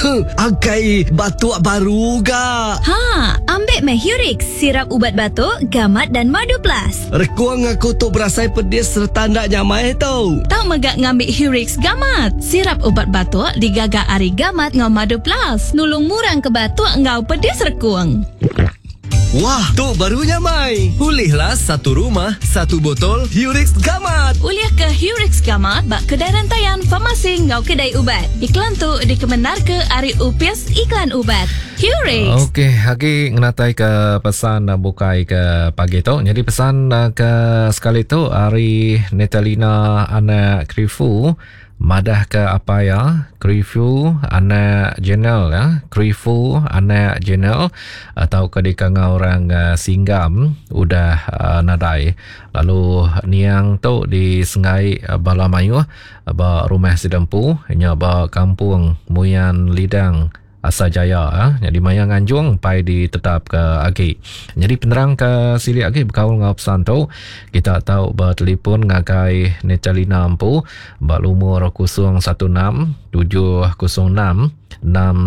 Agai batuk baru ga. Ha, ambil Mahurix, sirap ubat batuk, gamat dan madu plus. Rekuang aku tu berasai pedis serta ndak nyamai tau. Tak megak ngambil Hurix gamat. Sirap ubat batuk digagak ari gamat ngau madu plus. Nulung murang ke batuk ngau pedis rekuang. Wah, tu baru nyamai. Pulihlah satu rumah, satu botol Hurix Gamat. Uliah ke Hurix gamat bak kedai rantaian farmasi ngau kedai ubat. Iklan tu dikebenar ke ari UPS iklan ubat. Hurix. Okey, hari ngenatai ke pesan bukai ke pagi tu. Jadi pesan ke sekali tu hari Natalina anak Krifu madah ke apa ya? Krifu anak Jenel ya. Krifu anak Jenel atau kedikanga orang Singgam udah nadai. Lalu niang tu di Sengai Balamayu ba rumah Sidampu nya ba kampung Muyan Lidang Asajaya jadi maya nganjung pai ditetap ke agi. Jadi penerang ke sili agi berkaul ngau pesan tu kita tahu bertelefon ngakai Natalina ampu ba lumur 016 706 6126.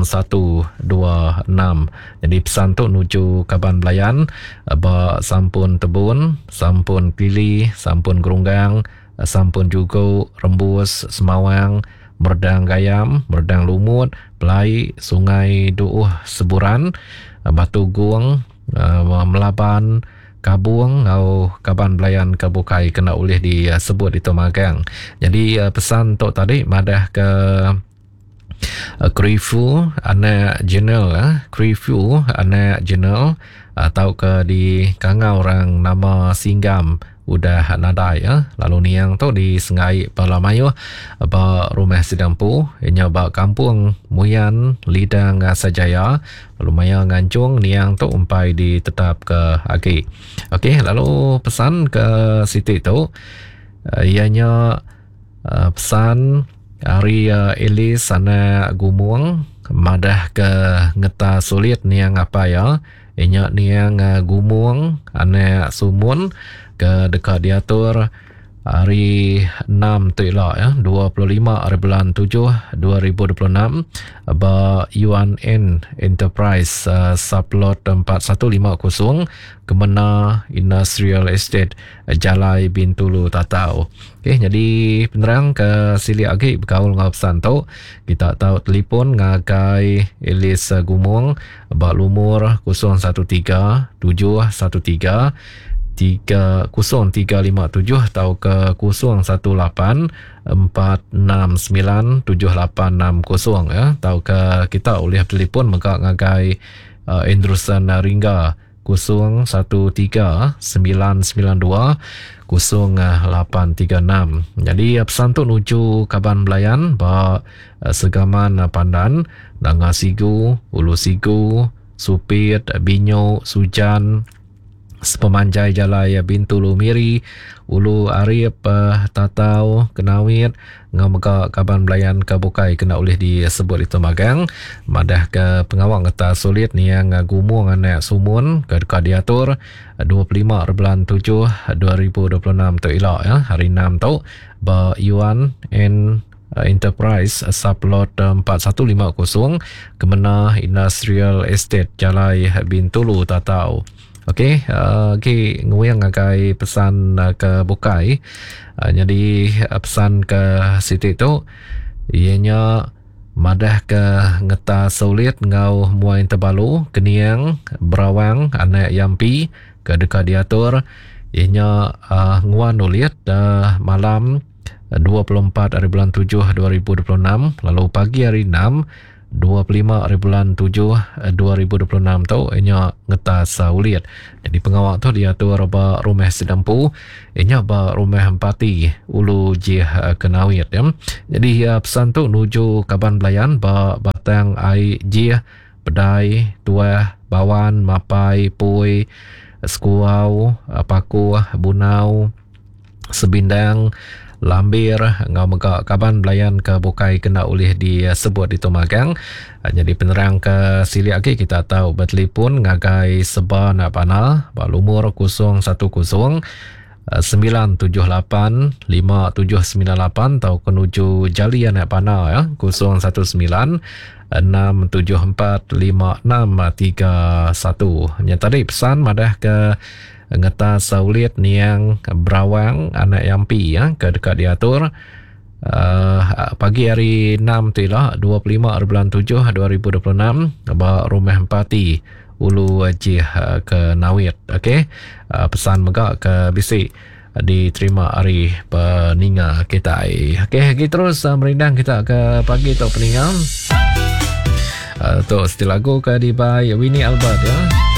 Jadi pesan tu nuju Kaban Belayan ba sampun Tebun, sampun Pili, sampun Gerunggang, sampun juga Rembus, Semawang, Merdang Gayam, Merdang Lumut, Pelai, Sungai Duuh Seburan, Batu Guang, Melaban, Kabung, atau Kaban Belayan Kabukai kena oleh disebut di Tomagang. Jadi pesan tok tadi madah ke Krifu anak Jenel Krifu anak Jenel atau ke di Kangau orang nama Singgam udah nadai lalu niang tu di Sengai Balamayu ba rumah Sidampu inya ba kampung Muyan Lidang Sajaya lalu maya ngancung niang tu umpai ditetap ke agi. Okey, lalu pesan ke Siti tu ianya pesan hari Elis sana Gumuang madah ke ngeta sulit niang apa ya inya niang Gumuang anak Sumun ke dekat diatur hari 6 tu lah ya 25 hari bulan 7 2026 ba UNN Enterprise Sublot 4150 Kemena Industrial Estate Jalai Bintulu Tatau. Okey, jadi penerang ke sili agi berkaul ngau pesan tu kita tahu telefon ngagai Elis Gumung ba lumur 013 713 0357 atau ke 018 469 7860 ya. Atau ke kita oleh telefon maka ngagai Endrusan Ringga 013 992 0836. Jadi pesan tu nuju Kaban Belayan ba Segaman Pandan, Dangasigu, Ulu Sigu, Supit, Binyo, Sujan, Sepemanjai Jalai Bintulu Miri, Ulu Arif, Tatau, Kenawit, Ngamega Kaban Belayan Kabukai kena oleh disebut itu magang. Madah ke pengawang kata sulit ni yang Gumuang anak Sumun ke diatur 25 bulan 7 2026 tu ilah ya hari 6 tu ba Yuan and Enterprise Sublot 4150 Kemena Industrial Estate Jalai Bintulu Tatau. Okey, nguyang agai pesan ke Bukai. Jadi pesan ke Siti tu ianya madah ke ngeta sulit ngau muai terbalu keniang berawang anak Yampi ke dekat diatur ianya nguan ulit malam 24 hari bulan 7 2026 lalu pagi hari 6 25 hari bulan 7 2026 tu ianya ngetas ulit. Jadi pengawal tu dia tu ba rumah Sidampu ianya ba rumah Empati Ulu Jih Kenawit ya. Jadi pesan tu nuju Kaban Belayan ba Batang Ai Jih Pedai Tuah Bawan Mapai Pui Skuau Paku Bunau Sebindang Lambir ngau mega Kaban Belayan ke Bukai kena oleh disebut di Tomagang. Jadi penerang ke sili lagi kita tahu bertelefon ngagai seba nak panah ba lumur 010 978 5798 atau menuju Jalian Anak Panah ya 019 674 5631. Yang tadi pesan madah ke ngeta saulit niang berawang anak yampi ya ke dekat diatur pagi hari 6 tu lah 25 bulan 7 2026 ba rumah empati Ulu Wajih ke Nawit. Okey, pesan megak ke bisik diterima hari peninga kita. Okey, kita terus merindang kita ke pagi atau peninga. Tu setiap lagu ke di by Winnie Albert ya.